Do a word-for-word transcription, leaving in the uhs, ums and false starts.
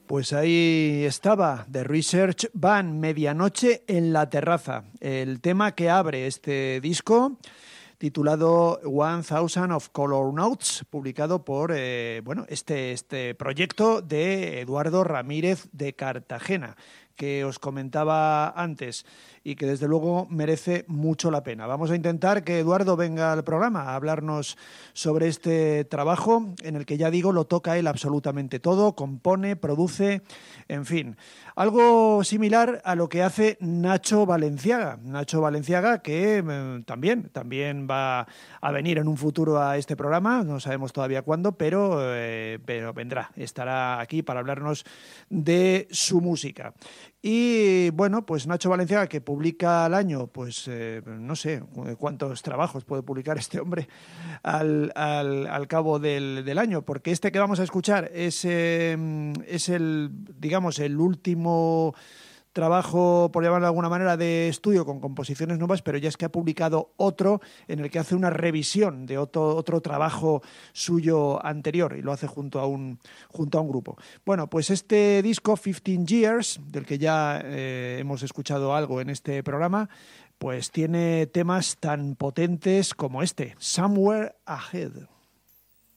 Pues ahí estaba, The Research Band, Medianoche en la terraza, el tema que abre este disco titulado One Thousand of Color Notes, publicado por eh, bueno, este, este proyecto de Eduardo Ramírez de Cartagena, que os comentaba antes y que desde luego merece mucho la pena. Vamos a intentar que Eduardo venga al programa a hablarnos sobre este trabajo en el que, ya digo, lo toca él absolutamente todo, compone, produce, en fin. Algo similar a lo que hace Nacho Valenciaga. Nacho Valenciaga que eh, también, también va a venir en un futuro a este programa, no sabemos todavía cuándo, pero, eh, pero vendrá, estará aquí para hablarnos de su música. Y bueno, pues Nacho Valenciaga, que publica al año, pues eh, no sé cuántos trabajos puede publicar este hombre al, al, al cabo del, del año, porque este que vamos a escuchar es, eh, es el, digamos, el último trabajo, por llamarlo de alguna manera, de estudio con composiciones nuevas, pero ya es que ha publicado otro en el que hace una revisión de otro, otro trabajo suyo anterior y lo hace junto a un, junto a un grupo. Bueno, pues este disco, fifteen years, del que ya eh, hemos escuchado algo en este programa, pues tiene temas tan potentes como este, Somewhere Ahead.